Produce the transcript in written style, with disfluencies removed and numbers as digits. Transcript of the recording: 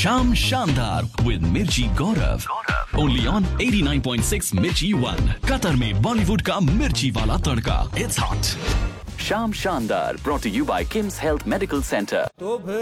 शाम शानदार विद मिर्ची गौरव, ओनली ऑन 89.6 मिर्ची 1, कतर में बॉलीवुड का मिर्ची वाला तड़का। It's hot. शाम शानदार brought you bye KIMS health medical centre. तो फिर